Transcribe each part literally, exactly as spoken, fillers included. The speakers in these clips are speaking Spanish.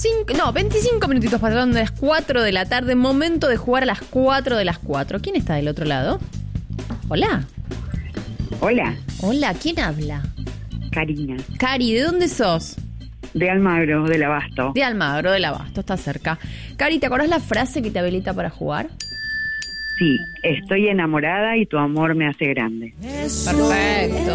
Cinco, no, veinticinco minutitos pasaron de las cuatro de la tarde. Momento de jugar a las cuatro de las cuatro. ¿Quién está del otro lado? Hola. Hola. Hola, ¿quién habla? Karina. Cari, ¿de dónde sos? De Almagro, del Abasto. De Almagro, del Abasto, está cerca. Cari, ¿te acordás la frase que te habilita para jugar? Sí, estoy enamorada y tu amor me hace grande. Perfecto.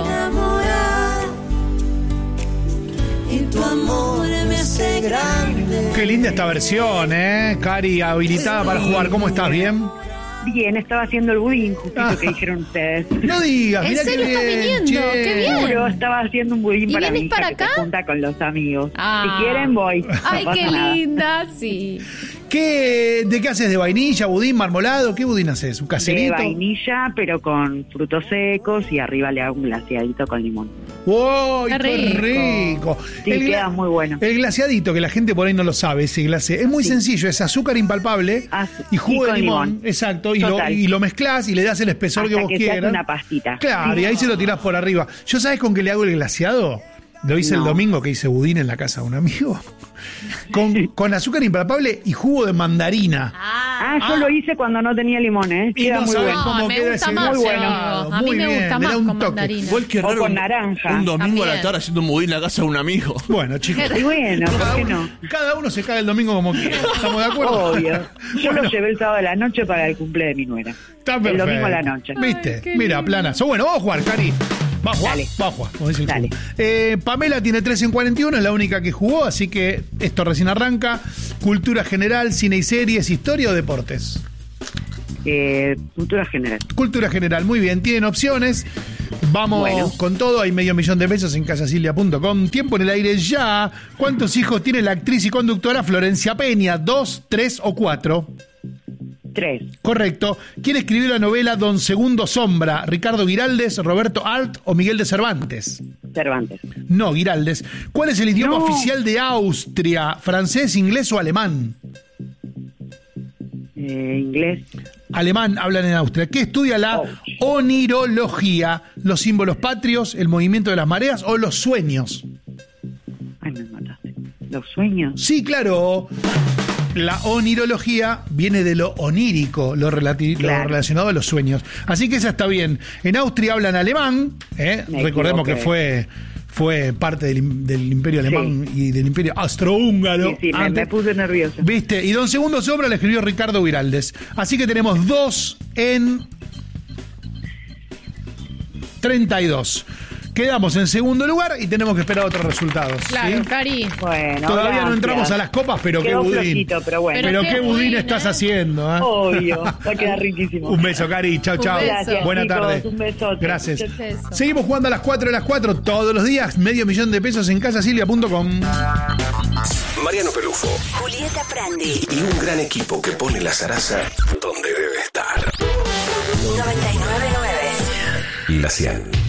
Y tu amor me hace grande. Qué linda esta versión, ¿eh? Cari, habilitada para jugar. ¿Cómo estás? ¿Bien? Bien, estaba haciendo el budín, justito Ah. que dijeron ustedes. No digas, ¿En mirá serio qué estás bien, viniendo? che. ¡Qué bien! Juro, estaba haciendo un budín ¿Y para vienes mi hija para que acá? se junta con los amigos. Ah. Si quieren, voy. Ay, No qué pasa nada. linda, sí. ¿Qué, ¿De qué haces? ¿De vainilla, budín, marmolado? ¿Qué budín haces? ¿Un De caserito? vainilla, pero con frutos secos y arriba le hago un glaseadito con limón. ¡Wow! Qué ¡Qué rico. rico! Sí, El gla- queda muy bueno. El glaseadito, que la gente por ahí no lo sabe, ese glacé. Es muy Sí. sencillo, es azúcar impalpable Az- y jugo y de con limón. limón. Exacto, y lo, Total. y lo mezclás y le das el espesor Hasta que vos que se hace quieras. una pastita. Claro, y ahí se lo tirás por arriba. ¿Yo sabés con qué le hago el glaseado? Lo hice No. el domingo que hice budín en la casa de un amigo. Con, con azúcar impalpable y jugo de mandarina. Ah, yo lo hice cuando no tenía limón, ¿eh? Y Queda no muy sabés bueno. cómo No, me queda gusta ese más, muy yo bueno. digo. A mí Muy me bien, gusta le más da un con toque. mandarina. Igual que O raro con un- naranja. Un domingo a la También. tarde haciendo un budín en la casa de un amigo. Bueno, chicos. Y bueno, ¿por Cada qué uno, no? cada uno se caga el domingo como quiera. ¿Estamos de acuerdo? Obvio. Yo Bueno, lo llevé el sábado de la noche para el cumple de mi nuera. está el perfecto. domingo a la noche. ¿Viste? Ay, qué Mira, lindo. planazo. Bueno, vamos a jugar, Cari. Va a jugar, Dale. va a jugar, como dice el Dale. fútbol. Eh, Pamela tiene tres en cuarenta y uno, es la única que jugó, así que esto recién arranca. Cultura general, cine y series, historia o deportes. Eh, cultura general. Cultura general, muy bien, tienen opciones. Vamos Bueno. con todo, hay medio millón de pesos en casasilia punto com. Tiempo en el aire ya. ¿Cuántos hijos tiene la actriz y conductora Florencia Peña? ¿Dos, tres o cuatro? Tres. Correcto. ¿Quién escribió la novela Don Segundo Sombra? ¿Ricardo Guiraldes, Roberto Alt o Miguel de Cervantes? Cervantes. No, Guiraldes. ¿Cuál es el idioma No. oficial de Austria? ¿Francés, inglés o alemán? Eh, inglés. Alemán hablan en Austria. ¿Qué estudia la Oh. onirología? ¿Los símbolos patrios, el movimiento de las mareas o los sueños? Ay, me mataste. Los sueños. Sí, claro. La onirología viene de lo onírico, lo, relati- lo Claro. relacionado a los sueños. Así que esa está bien. En Austria hablan alemán. ¿eh? Me Recordemos que equivoqué. fue, fue parte del, im- del imperio alemán y del imperio austrohúngaro. Sí, sí, me, antes. me puse nerviosa. ¿Viste? Y Don Segundo Sombra le escribió Ricardo Guiraldes. Así que tenemos dos en treinta y dos. Quedamos en segundo lugar y tenemos que esperar otros resultados. Claro, ¿sí? Cari. Bueno, Todavía no gracias. entramos a las copas, pero Quedó qué budín. flojito, pero bueno. Pero, Pero qué qué budín budín, estás ¿eh? haciendo, ¿eh? Obvio, va a quedar riquísimo. Un beso, Cari. Chau, Un chau. beso. Gracias, Buena chicos, tarde. un besote. Gracias. Un beso. Seguimos jugando a las cuatro de las cuatro todos los días. Medio millón de pesos en casasilia punto com. Mariano Pelufo Julieta Prandi. y un gran equipo que pone la zaraza donde debe estar. noventa y nueve punto nueve. La cien.